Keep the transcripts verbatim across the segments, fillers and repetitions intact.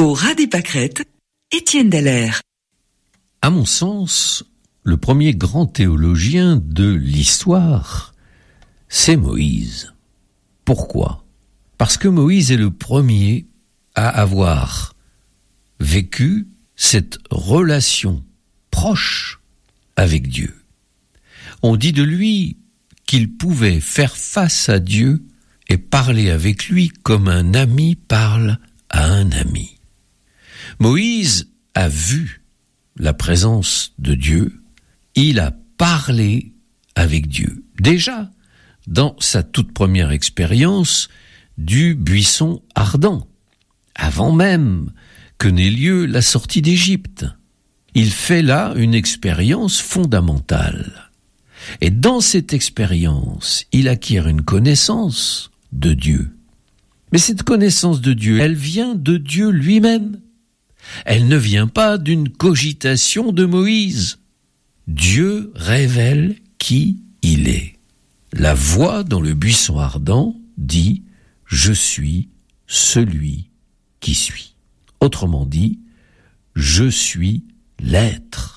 Au ras des pâquerettes, Étienne Dallaire. À mon sens, le premier grand théologien de l'histoire, c'est Moïse. Pourquoi ? Parce que Moïse est le premier à avoir vécu cette relation proche avec Dieu. On dit de lui qu'il pouvait faire face à Dieu et parler avec lui comme un ami parle à un ami. Moïse a vu la présence de Dieu, il a parlé avec Dieu. Déjà, dans sa toute première expérience du buisson ardent, avant même que n'ait lieu la sortie d'Égypte. Il fait là une expérience fondamentale. Et dans cette expérience, il acquiert une connaissance de Dieu. Mais cette connaissance de Dieu, elle vient de Dieu lui-même. Elle ne vient pas d'une cogitation de Moïse. Dieu révèle qui il est. La voix dans le buisson ardent dit « Je suis celui qui suis ». Autrement dit, « Je suis l'être ».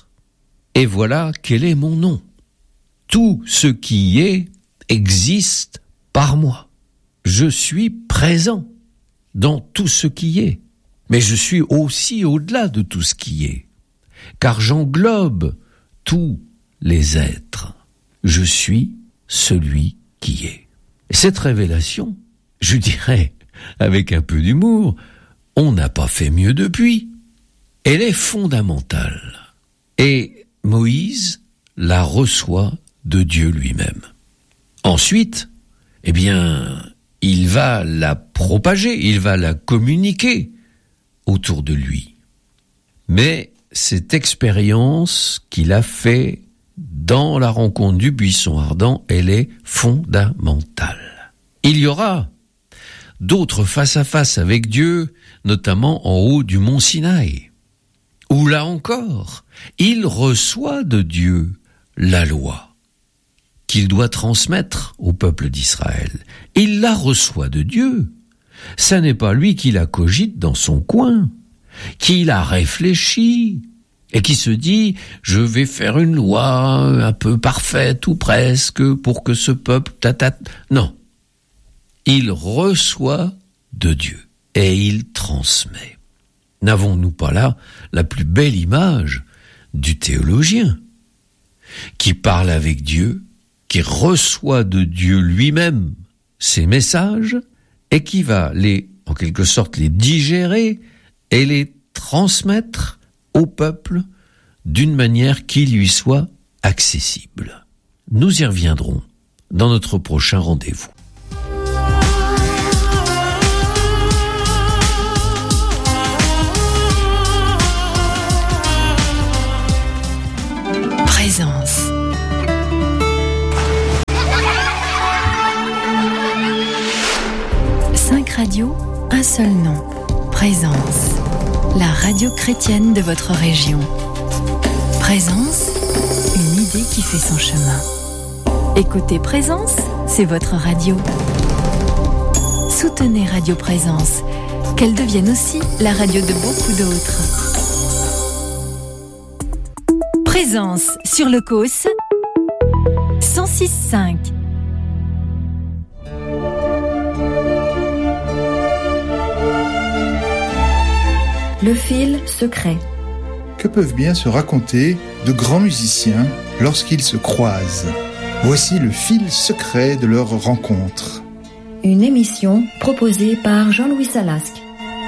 Et voilà quel est mon nom. Tout ce qui est existe par moi. Je suis présent dans tout ce qui est. Mais je suis aussi au-delà de tout ce qui est, car j'englobe tous les êtres. Je suis celui qui est. Et cette révélation, je dirais, avec un peu d'humour, on n'a pas fait mieux depuis. Elle est fondamentale. Et Moïse la reçoit de Dieu lui-même. Ensuite, eh bien, il va la propager, il va la communiquer autour de lui. Mais cette expérience qu'il a fait dans la rencontre du buisson ardent, elle est fondamentale. Il y aura d'autres face-à-face avec Dieu, notamment en haut du mont Sinaï, où là encore, il reçoit de Dieu la loi qu'il doit transmettre au peuple d'Israël. Il la reçoit de Dieu. Ça n'est pas lui qui la cogite dans son coin, qui la réfléchit et qui se dit « je vais faire une loi un peu parfaite ou presque pour que ce peuple... Tata... » Non. Il reçoit de Dieu et il transmet. N'avons-nous pas là la plus belle image du théologien qui parle avec Dieu, qui reçoit de Dieu lui-même ses messages et qui va les, en quelque sorte, les digérer et les transmettre au peuple d'une manière qui lui soit accessible. Nous y reviendrons dans notre prochain rendez-vous. Présence. Cinq radios, un seul nom. Présence. La radio chrétienne de votre région. Présence, une idée qui fait son chemin. Écoutez Présence, c'est votre radio. Soutenez Radio Présence, qu'elle devienne aussi la radio de beaucoup d'autres. Présence sur le Causse cent six virgule cinq. Le fil secret. Que peuvent bien se raconter de grands musiciens lorsqu'ils se croisent ? Voici le fil secret de leur rencontre. Une émission proposée par Jean-Louis Salasque.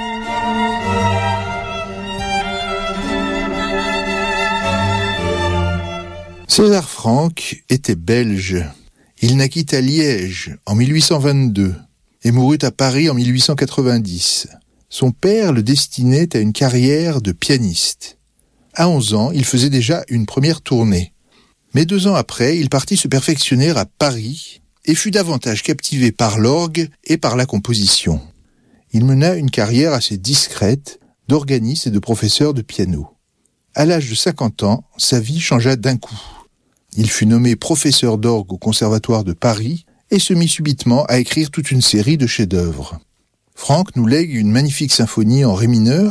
César Franck était belge. Il naquit à Liège en mille huit cent vingt-deux et mourut à Paris en mille huit cent quatre-vingt-dix. Son père le destinait à une carrière de pianiste. À onze ans, il faisait déjà une première tournée. Mais deux ans après, il partit se perfectionner à Paris et fut davantage captivé par l'orgue et par la composition. Il mena une carrière assez discrète d'organiste et de professeur de piano. À l'âge de cinquante ans, sa vie changea d'un coup. Il fut nommé professeur d'orgue au Conservatoire de Paris et se mit subitement à écrire toute une série de chefs-d'œuvre. Franck nous lègue une magnifique symphonie en ré mineur,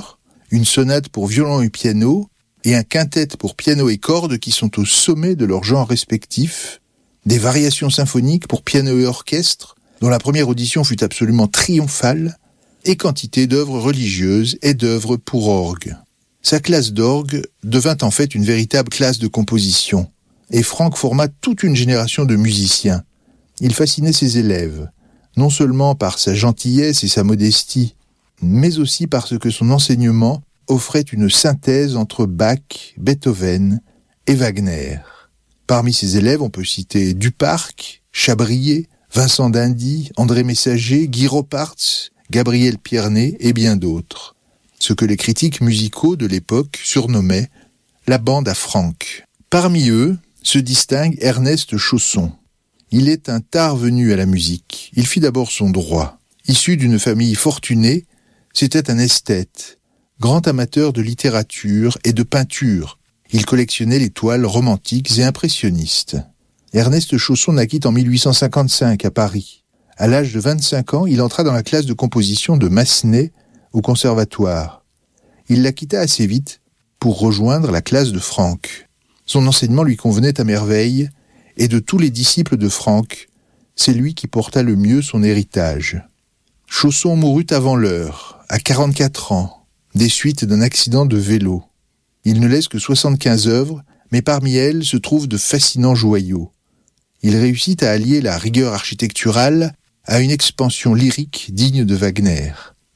une sonate pour violon et piano, et un quintet pour piano et cordes qui sont au sommet de leur genre respectif, des variations symphoniques pour piano et orchestre, dont la première audition fut absolument triomphale, et quantité d'œuvres religieuses et d'œuvres pour orgue. Sa classe d'orgue devint en fait une véritable classe de composition, et Franck forma toute une génération de musiciens. Il fascinait ses élèves, non seulement par sa gentillesse et sa modestie, mais aussi parce que son enseignement offrait une synthèse entre Bach, Beethoven et Wagner. Parmi ses élèves, on peut citer Duparc, Chabrier, Vincent d'Indy, André Messager, Guy Ropartz, Gabriel Pierné et bien d'autres. Ce que les critiques musicaux de l'époque surnommaient la bande à Franck. Parmi eux se distingue Ernest Chausson. Il est un tard venu à la musique. Il fit d'abord son droit. Issu d'une famille fortunée, c'était un esthète, grand amateur de littérature et de peinture. Il collectionnait les toiles romantiques et impressionnistes. Ernest Chausson naquit en mille huit cent cinquante-cinq à Paris. À l'âge de vingt-cinq ans, il entra dans la classe de composition de Massenet au conservatoire. Il la quitta assez vite pour rejoindre la classe de Franck. Son enseignement lui convenait à merveille, et de tous les disciples de Franck, c'est lui qui porta le mieux son héritage. Chausson mourut avant l'heure, à quarante-quatre ans, des suites d'un accident de vélo. Il ne laisse que soixante-quinze œuvres, mais parmi elles se trouvent de fascinants joyaux. Il réussit à allier la rigueur architecturale à une expansion lyrique digne de Wagner.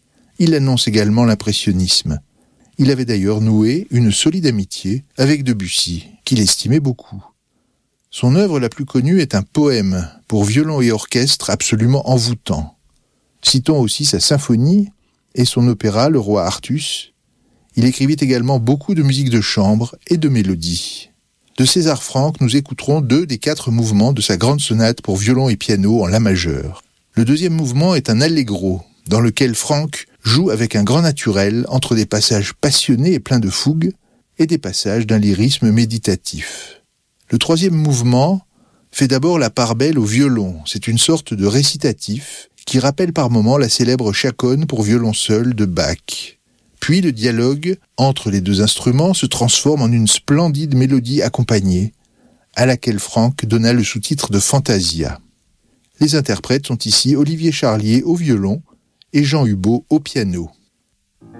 Il annonce également l'impressionnisme. Il avait d'ailleurs noué une solide amitié avec Debussy, qu'il estimait beaucoup. Son œuvre la plus connue est un poème pour violon et orchestre absolument envoûtant. Citons aussi sa symphonie et son opéra Le Roi Artus. Il écrivit également beaucoup de musique de chambre et de mélodies. De César Franck, nous écouterons deux des quatre mouvements de sa grande sonate pour violon et piano en la majeur. Le deuxième mouvement est un allegro, dans lequel Franck joue avec un grand naturel entre des passages passionnés et pleins de fougue et des passages d'un lyrisme méditatif. Le troisième mouvement fait d'abord la part belle au violon. C'est une sorte de récitatif qui rappelle par moments la célèbre chaconne pour violon seul de Bach. Puis le dialogue entre les deux instruments se transforme en une splendide mélodie accompagnée, à laquelle Franck donna le sous-titre de Fantasia. Les interprètes sont ici Olivier Charlier au violon et Jean Hubaut au piano.